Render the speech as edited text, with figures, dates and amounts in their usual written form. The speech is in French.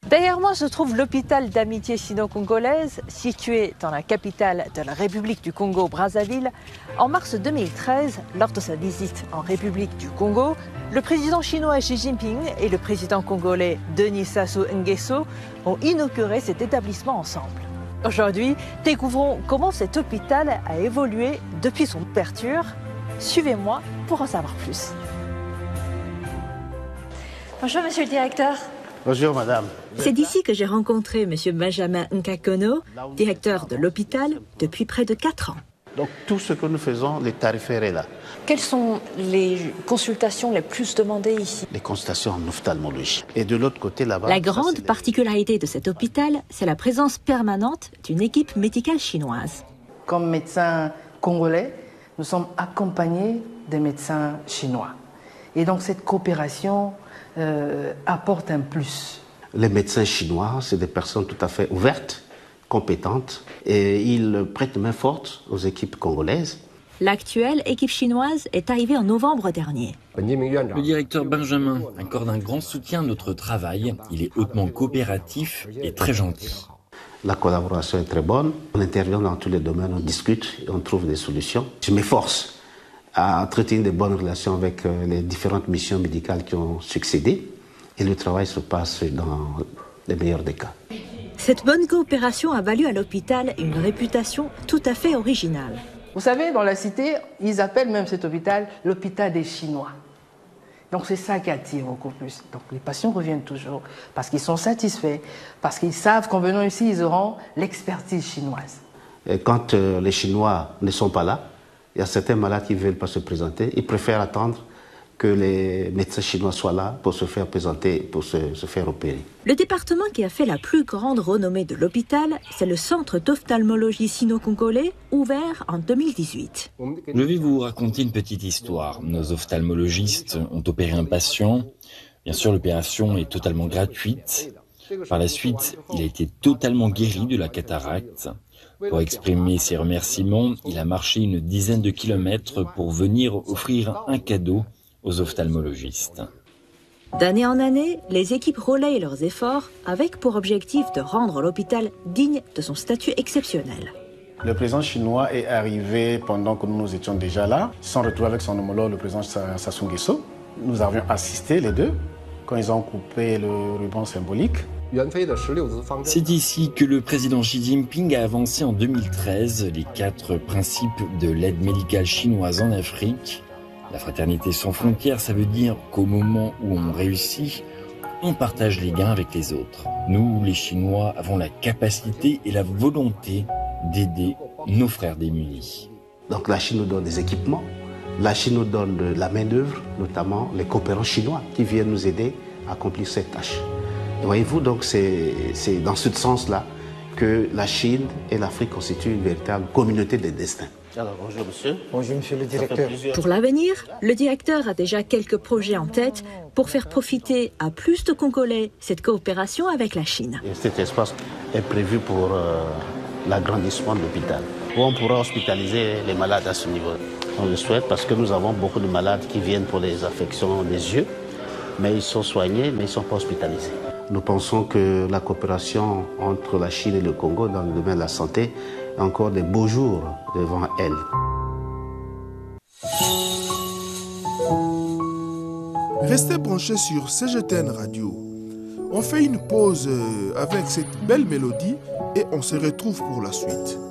Derrière moi se trouve l'hôpital d'amitié sino-congolaise, situé dans la capitale de la République du Congo, Brazzaville. En mars 2013, lors de sa visite en République du Congo, le président chinois Xi Jinping et le président congolais Denis Sassou Nguesso ont inauguré cet établissement ensemble. Aujourd'hui, découvrons comment cet hôpital a évolué depuis son ouverture. Suivez-moi pour en savoir plus. Bonjour monsieur le directeur. Bonjour madame. C'est d'ici que j'ai rencontré monsieur Benjamin Nkakono, directeur de l'hôpital depuis près de 4 ans. Donc tout ce que nous faisons, les tarifaires est là. Quelles sont les consultations les plus demandées ici? Les consultations en ophtalmologie. Et de l'autre côté là-bas... La grande particularité de cet hôpital, c'est la présence permanente d'une équipe médicale chinoise. Comme médecins congolais, nous sommes accompagnés des médecins chinois. Et donc cette coopération apporte un plus. Les médecins chinois, c'est des personnes tout à fait ouvertes, compétentes, et ils prêtent main forte aux équipes congolaises. L'actuelle équipe chinoise est arrivée en novembre dernier. Le directeur Benjamin accorde un grand soutien à notre travail. Il est hautement coopératif et très gentil. La collaboration est très bonne. On intervient dans tous les domaines, on discute et on trouve des solutions. Je m'efforce à entretenir de bonnes relations avec les différentes missions médicales qui ont succédé. Et le travail se passe dans les meilleurs des cas. Cette bonne coopération a valu à l'hôpital une réputation tout à fait originale. Vous savez, dans la cité, ils appellent même cet hôpital l'hôpital des Chinois. Donc c'est ça qui attire beaucoup plus. Donc les patients reviennent toujours parce qu'ils sont satisfaits, parce qu'ils savent qu'en venant ici, ils auront l'expertise chinoise. Et quand les Chinois ne sont pas là, il y a certains malades qui ne veulent pas se présenter. Ils préfèrent attendre que les médecins chinois soient là pour se faire présenter, pour se faire opérer. Le département qui a fait la plus grande renommée de l'hôpital, c'est le centre d'ophtalmologie sino-congolais, ouvert en 2018. Je vais vous raconter une petite histoire. Nos ophtalmologistes ont opéré un patient. Bien sûr, l'opération est totalement gratuite. Par la suite, il a été totalement guéri de la cataracte. Pour exprimer ses remerciements, il a marché une dizaine de kilomètres pour venir offrir un cadeau aux ophtalmologistes. D'année en année, les équipes relayent leurs efforts avec pour objectif de rendre l'hôpital digne de son statut exceptionnel. Le président chinois est arrivé pendant que nous étions déjà là. Ils se sont retrouvés avec son homologue, le président Sassou Nguesso. Nous avions assisté les deux quand ils ont coupé le ruban symbolique. C'est ici que le président Xi Jinping a avancé en 2013 les 4 principes de l'aide médicale chinoise en Afrique. La fraternité sans frontières, ça veut dire qu'au moment où on réussit, on partage les gains avec les autres. Nous, les Chinois, avons la capacité et la volonté d'aider nos frères démunis. Donc la Chine nous donne des équipements, la Chine nous donne de la main-d'œuvre, notamment les coopérants chinois qui viennent nous aider à accomplir cette tâche. Et voyez-vous, donc c'est dans ce sens-là que la Chine et l'Afrique constituent une véritable communauté de destin. Alors bonjour monsieur. Bonjour monsieur le directeur. Pour l'avenir, le directeur a déjà quelques projets en tête pour faire profiter à plus de Congolais cette coopération avec la Chine. Et cet espace est prévu pour l'agrandissement de l'hôpital, où on pourra hospitaliser les malades à ce niveau. On le souhaite parce que nous avons beaucoup de malades qui viennent pour des affections des yeux, mais ils sont soignés, mais ils ne sont pas hospitalisés. Nous pensons que la coopération entre la Chine et le Congo dans le domaine de la santé a encore des beaux jours devant elle. Restez branchés sur CGTN Radio. On fait une pause avec cette belle mélodie et on se retrouve pour la suite.